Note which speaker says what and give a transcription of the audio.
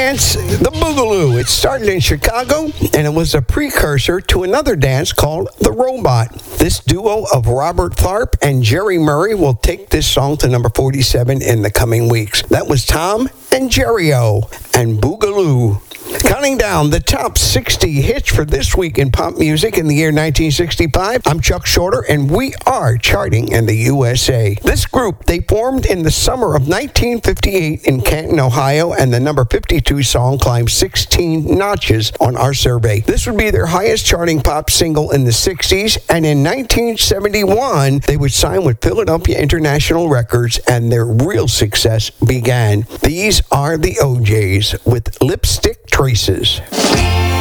Speaker 1: dance, the Boogaloo. It started in Chicago, and it was a precursor to another dance called the Robot. This duo of Robert Tharp and Jerry Murray will take this song to number 47 in the coming weeks. That was Tom and Jerry-O and Boogaloo. Counting down the top 60 hits for this week in pop music in the year 1965, I'm Chuck Shorter, and we are charting in the USA. This group, they formed in the summer of 1958 in Canton, Ohio, and the number 52 song climbed 16 notches on our survey. This would be their highest charting pop single in the 60s, and in 1971, they would sign with Philadelphia International Records, and their real success began. These are the OJs with Lipstick Traces.